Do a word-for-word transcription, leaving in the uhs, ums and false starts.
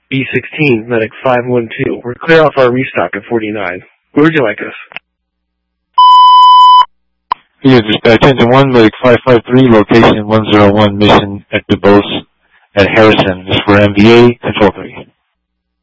B sixteen, Medic five one two. We're clear off our restock at forty-nine. Where would you like us? Here, dispatch engine one, Medic five five three, location one zero one, mission at DuBose at Harrison. This is for M V A, control three.